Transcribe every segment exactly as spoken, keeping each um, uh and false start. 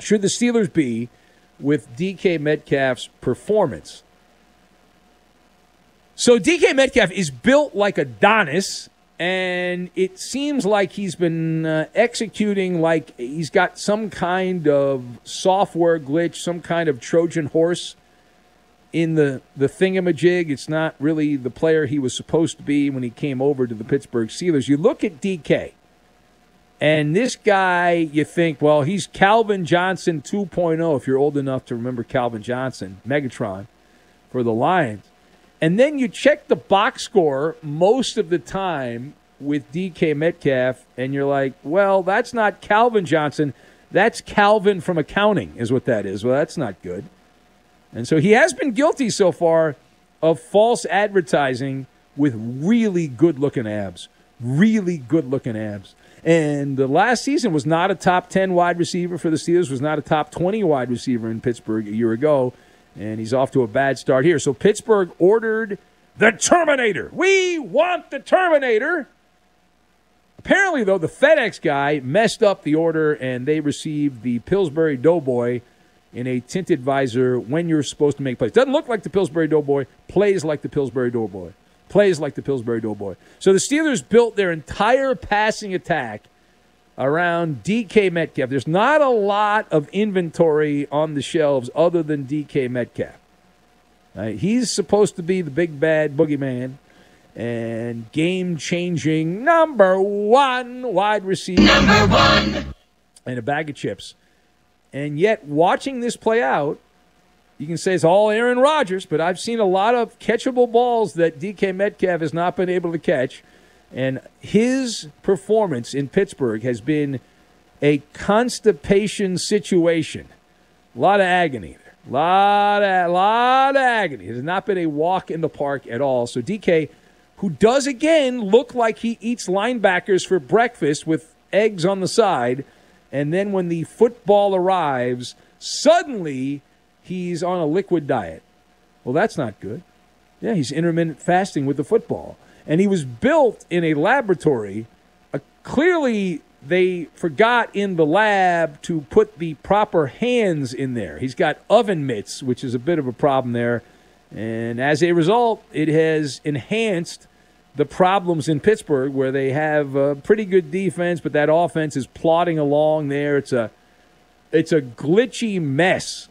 should the Steelers be with D K Metcalf's performance? So D K Metcalf is built like Adonis, and it seems like he's been uh, executing like he's got some kind of software glitch, some kind of Trojan horse in the, the thingamajig. It's not really the player he was supposed to be when he came over to the Pittsburgh Steelers. You look at D K, and this guy, you think, well, he's Calvin Johnson two point oh, if you're old enough to remember Calvin Johnson, Megatron, for the Lions. And then you check the box score most of the time with D K Metcalf, and you're like, well, that's not Calvin Johnson. That's Calvin from accounting is what that is. Well, that's not good. And so he has been guilty so far of false advertising with really good-looking abs. Really good-looking abs. And the last season was not a top ten wide receiver for the Steelers, was not a top twenty wide receiver in Pittsburgh a year ago. And he's off to a bad start here. So Pittsburgh ordered the Terminator. We want the Terminator. Apparently, though, the FedEx guy messed up the order, and they received the Pillsbury Doughboy in a tinted visor when you're supposed to make plays. Doesn't look like the Pillsbury Doughboy, plays like the Pillsbury Doughboy. Plays like the Pillsbury Doughboy. So the Steelers built their entire passing attack around D K Metcalf. There's not a lot of inventory on the shelves other than D K Metcalf. Right? He's supposed to be the big bad boogeyman and game-changing number one wide receiver. Number one. And a bag of chips. And yet, watching this play out, you can say it's all Aaron Rodgers, but I've seen a lot of catchable balls that D K Metcalf has not been able to catch. And his performance in Pittsburgh has been a constipation situation. A lot of agony there. A lot of, lot of agony. It has not been a walk in the park at all. So D K, who does again look like he eats linebackers for breakfast with eggs on the side, and then when the football arrives, suddenly he's on a liquid diet. Well, that's not good. Yeah, he's intermittent fasting with the football. And he was built in a laboratory. Uh, clearly, they forgot in the lab to put the proper hands in there. He's got oven mitts, which is a bit of a problem there. And as a result, it has enhanced the problems in Pittsburgh, where they have a pretty good defense, but that offense is plodding along there. It's a, it's a glitchy mess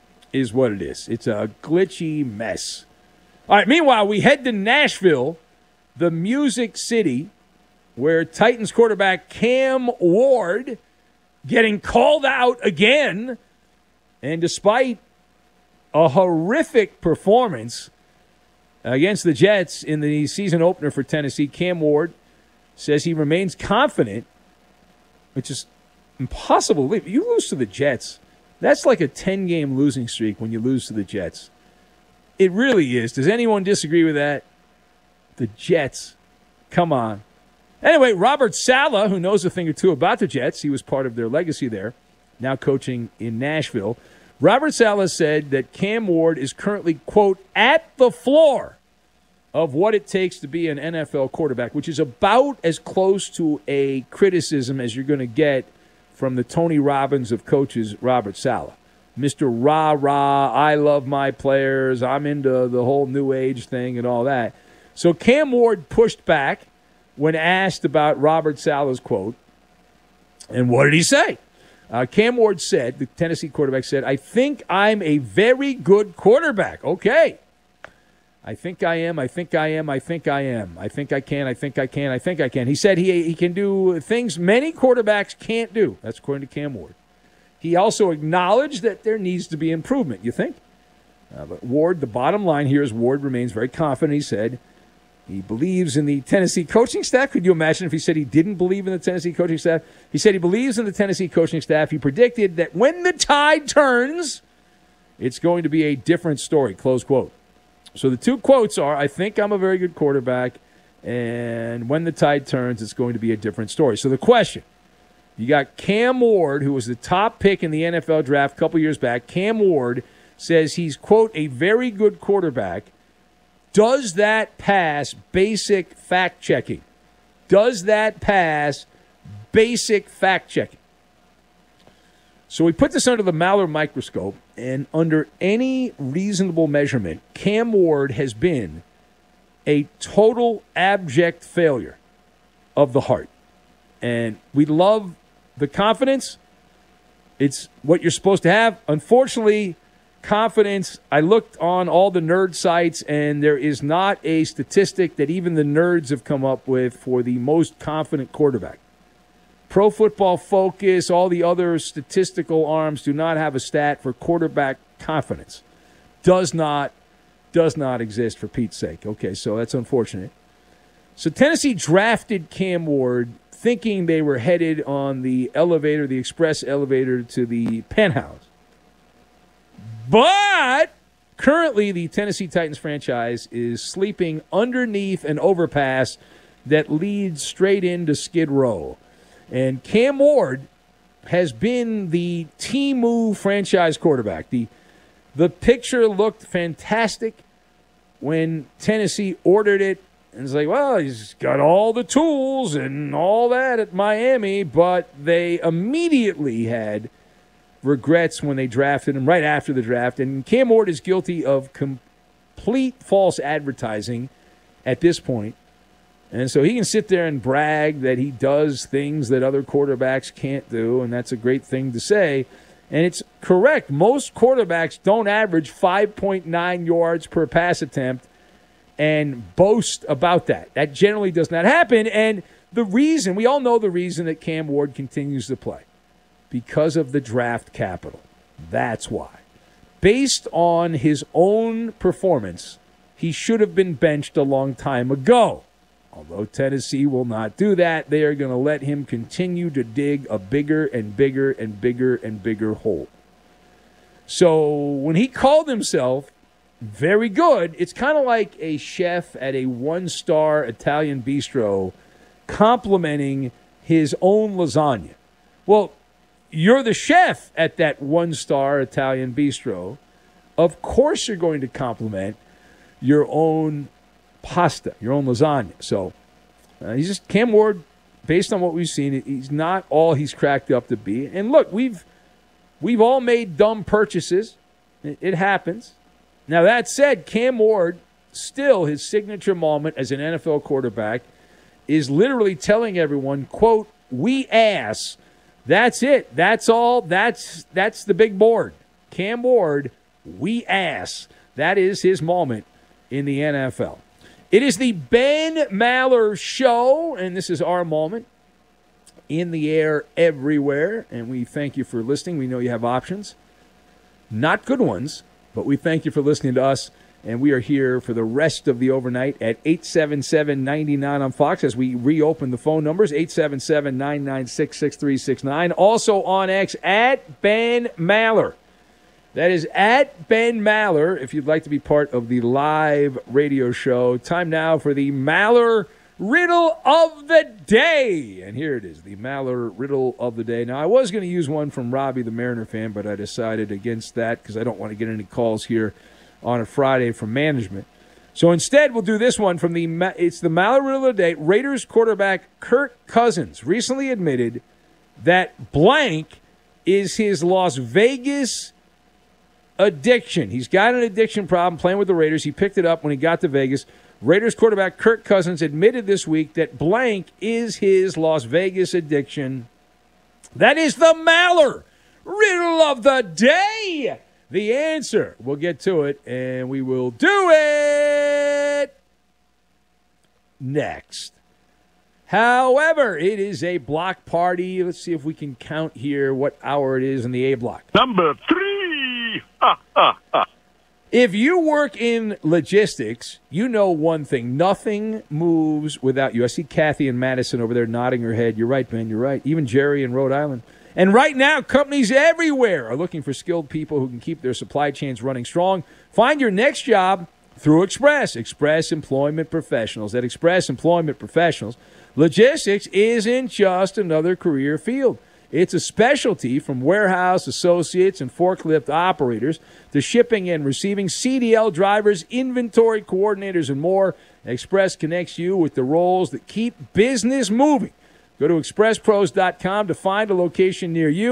is what it is. It's a glitchy mess. All right, meanwhile, we head to Nashville, the Music City, where Titans quarterback Cam Ward getting called out again. And despite a horrific performance against the Jets in the season opener for Tennessee, Cam Ward says he remains confident, which is impossible to believe. You lose to the Jets. That's like a ten-game losing streak when you lose to the Jets. It really is. Does anyone disagree with that? The Jets. Come on. Anyway, Robert Saleh, who knows a thing or two about the Jets, he was part of their legacy there, now coaching in Nashville. Robert Saleh said that Cam Ward is currently, quote, at the floor of what it takes to be an N F L quarterback, which is about as close to a criticism as you're going to get from the Tony Robbins of coaches, Robert Saleh. Mister Rah-Rah, I love my players, I'm into the whole new age thing and all that. So Cam Ward pushed back when asked about Robert Saleh's quote. And what did he say? Uh, Cam Ward said, the Tennessee quarterback said, I think I'm a very good quarterback. Okay. I think I am, I think I am, I think I am. I think I can, I think I can, I think I can. He said he, he can do things many quarterbacks can't do. That's according to Cam Ward. He also acknowledged that there needs to be improvement, you think? Uh, but Ward, the bottom line here is Ward remains very confident. He said he believes in the Tennessee coaching staff. Could you imagine if he said he didn't believe in the Tennessee coaching staff? He said he believes in the Tennessee coaching staff. He predicted that when the tide turns, it's going to be a different story, close quote. So the two quotes are, I think I'm a very good quarterback, and when the tide turns, it's going to be a different story. So the question, you got Cam Ward, who was the top pick in the N F L draft a couple years back. Cam Ward says he's, quote, a very good quarterback. Does that pass basic fact-checking? Does that pass basic fact-checking? So we put this under the Maller microscope, and under any reasonable measurement, Cam Ward has been a total abject failure of the heart. And we love the confidence. It's what you're supposed to have. Unfortunately, confidence, I looked on all the nerd sites, and there is not a statistic that even the nerds have come up with for the most confident quarterback. Pro Football Focus, all the other statistical arms do not have a stat for quarterback confidence. Does not, does not exist, for Pete's sake. Okay, so that's unfortunate. So Tennessee drafted Cam Ward thinking they were headed on the elevator, the express elevator to the penthouse. But currently the Tennessee Titans franchise is sleeping underneath an overpass that leads straight into Skid Row. And Cam Ward has been the T-move franchise quarterback. The, the picture looked fantastic when Tennessee ordered it. And it's like, well, he's got all the tools and all that at Miami, but they immediately had regrets when they drafted him right after the draft. And Cam Ward is guilty of complete false advertising at this point. And so he can sit there and brag that he does things that other quarterbacks can't do, and that's a great thing to say. And it's correct. Most quarterbacks don't average five point nine yards per pass attempt and boast about that. That generally does not happen. And the reason, we all know the reason that Cam Ward continues to play. Because of the draft capital. That's why. Based on his own performance, he should have been benched a long time ago. Although Tennessee will not do that, they are going to let him continue to dig a bigger and bigger and bigger and bigger hole. So when he called himself very good, it's kind of like a chef at a one-star Italian bistro complimenting his own lasagna. Well, you're the chef at that one-star Italian bistro. Of course you're going to compliment your own pasta, your own lasagna. So uh, he's just, Cam Ward, based on what we've seen, he's not all he's cracked up to be. And look, we've we've all made dumb purchases. It, it happens. Now, that said, Cam Ward, still his signature moment as an N F L quarterback, is literally telling everyone, quote, we ass. That's it. That's all. That's that's the big board. Cam Ward, we ass. That is his moment in the N F L. It is the Ben Maller Show, and this is our moment in the air everywhere. And we thank you for listening. We know you have options. Not good ones, but we thank you for listening to us. And we are here for the rest of the overnight at eight seven seven, nine nine on Fox as we reopen the phone numbers, eight seven seven, nine nine six, six three six nine. Also on X, at Ben Maller. That is at Ben Maller, if you'd like to be part of the live radio show. Time now for the Maller Riddle of the Day. And here it is, the Maller Riddle of the Day. Now, I was going to use one from Robbie, the Mariner fan, but I decided against that because I don't want to get any calls here on a Friday from management. So instead, we'll do this one from the, it's the Maller Riddle of the Day. Raiders quarterback Kirk Cousins recently admitted that blank is his Las Vegas addiction. He's got an addiction problem playing with the Raiders. He picked it up when he got to Vegas. Raiders quarterback Kirk Cousins admitted this week that blank is his Las Vegas addiction. That is the Maller Riddle of the Day. The answer, we'll get to it, and we will do it next. However, it is a block party. Let's see if we can count here what hour it is in the A block. Number three. Ha, ha, ha. If you work in logistics, you know one thing. Nothing moves without you. I see Kathy and Madison over there nodding her head. You're right, Ben. You're right. Even Jerry in Rhode Island. And right now, companies everywhere are looking for skilled people who can keep their supply chains running strong. Find your next job through Express, Express Employment Professionals. At Express Employment Professionals, logistics isn't just another career field. It's a specialty from warehouse associates and forklift operators to shipping and receiving C D L drivers, inventory coordinators, and more. Express connects you with the roles that keep business moving. Go to express pros dot com to find a location near you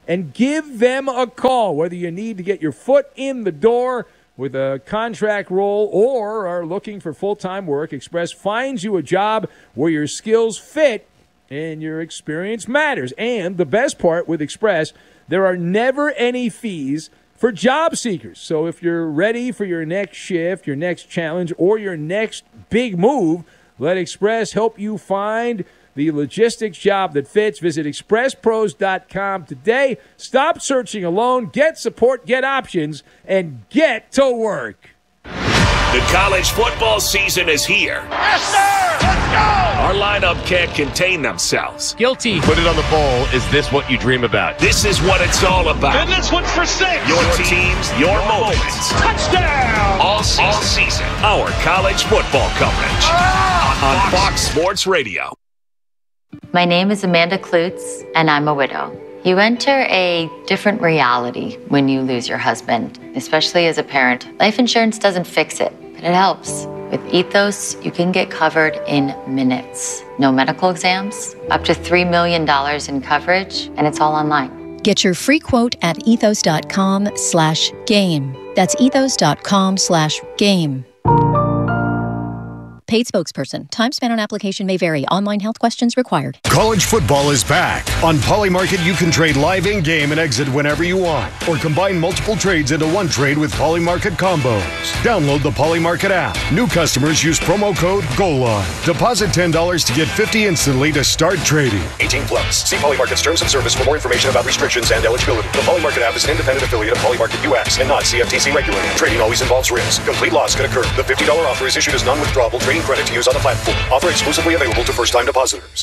and give them a call. Whether you need to get your foot in the door with a contract role or are looking for full-time work, Express finds you a job where your skills fit and your experience matters. And the best part with Express, there are never any fees for job seekers. So if you're ready for your next shift, your next challenge, or your next big move, let Express help you find the logistics job that fits. Visit express pros dot com today. Stop searching alone. Get support, get options, and get to work. The college football season is here. Yes, sir! Let's go! Our lineup can't contain themselves. Guilty. Put it on the bowl. Is this what you dream about? This is what it's all about. And this one's for six. Your teams, your moments. Touchdown! All season. All season. Our college football coverage. Ah! On Fox Sports Radio. My name is Amanda Klutz, and I'm a widow. You enter a different reality when you lose your husband, especially as a parent. Life insurance doesn't fix it, but it helps. With Ethos, you can get covered in minutes. No medical exams, up to three million dollars in coverage, and it's all online. Get your free quote at ethos.com slash game. That's ethos.com slash game. Paid spokesperson. Time spent on application may vary. Online health questions required. College football is back. On Polymarket, you can trade live in-game and exit whenever you want, or combine multiple trades into one trade with Polymarket combos. Download the Polymarket app. New customers use promo code GOALLINE. Deposit ten dollars to get fifty dollars instantly to start trading. eighteen plus. See Polymarket's terms of service for more information about restrictions and eligibility. The Polymarket app is an independent affiliate of Polymarket U S and not C F T C regulated. Trading always involves risk. Complete loss can occur. The fifty dollars offer is issued as non-withdrawable trading credit to use on the platform. Offer exclusively available to first-time depositors.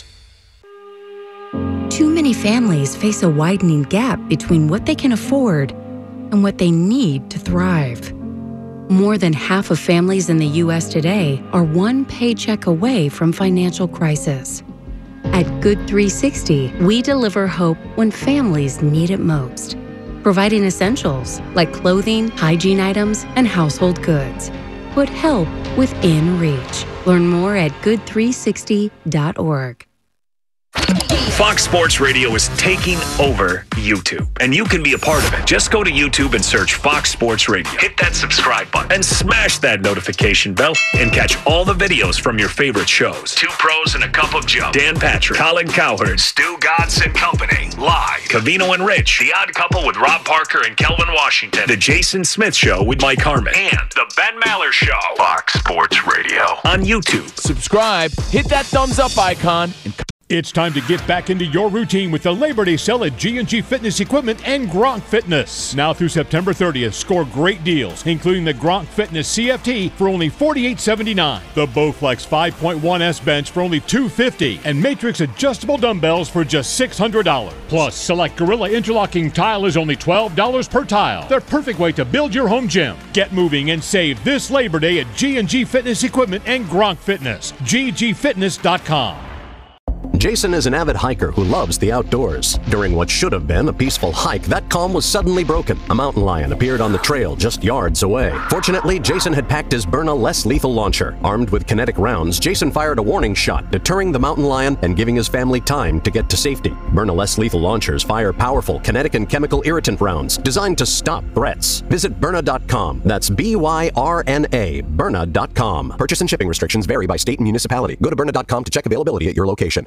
Too many families face a widening gap between what they can afford and what they need to thrive. More than half of families in the U S today are one paycheck away from financial crisis. At Good three sixty, we deliver hope when families need it most, providing essentials like clothing, hygiene items, and household goods. Put help within reach. Learn more at good three sixty dot org. Fox Sports Radio is taking over YouTube, and you can be a part of it. Just go to YouTube and search Fox Sports Radio. Hit that subscribe button and smash that notification bell and catch all the videos from your favorite shows. Two Pros and a Cup of Joe. Dan Patrick, Colin Cowherd, Stu Godson and Company. Live. Cavino and Rich. The Odd Couple with Rob Parker and Kelvin Washington. The Jason Smith Show with Mike Harmon. And The Ben Maller Show. Fox Sports Radio. On YouTube. Subscribe, hit that thumbs up icon, and It's time to get back into your routine with the Labor Day sale at G and G Fitness Equipment and Gronk Fitness. Now through September thirtieth, score great deals, including the Gronk Fitness C F T for only forty-eight seventy-nine, the Bowflex five point one S bench for only two fifty, and Matrix adjustable dumbbells for just six hundred dollars. Plus, select Gorilla interlocking tile is only twelve dollars per tile. The perfect way to build your home gym. Get moving and save this Labor Day at G and G Fitness Equipment and Gronk Fitness. G G fitness dot com. Jason is an avid hiker who loves the outdoors. During what should have been a peaceful hike, that calm was suddenly broken. A mountain lion appeared on the trail just yards away. Fortunately, Jason had packed his Byrna less lethal launcher. Armed with kinetic rounds, Jason fired a warning shot, deterring the mountain lion and giving his family time to get to safety. Byrna less lethal launchers fire powerful kinetic and chemical irritant rounds designed to stop threats. Visit Byrna dot com. That's B Y R N A, Byrna dot com. Purchase and shipping restrictions vary by state and municipality. Go to Byrna dot com to check availability at your location.